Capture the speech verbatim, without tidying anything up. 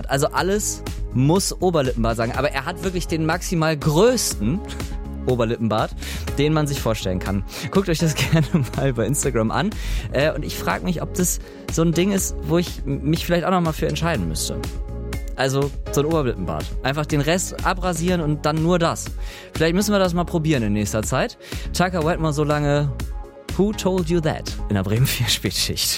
also alles muss Oberlippenbart sagen. Aber er hat wirklich den maximal größten Oberlippenbart, den man sich vorstellen kann. Guckt euch das gerne mal bei Instagram an. Äh, und ich frage mich, ob das so ein Ding ist, wo ich mich vielleicht auch noch mal für entscheiden müsste. Also so ein Oberlippenbart. Einfach den Rest abrasieren und dann nur das. Vielleicht müssen wir das mal probieren in nächster Zeit. Tucker Wetmore so lange Who Told You That in der Bremen vier Spätschicht.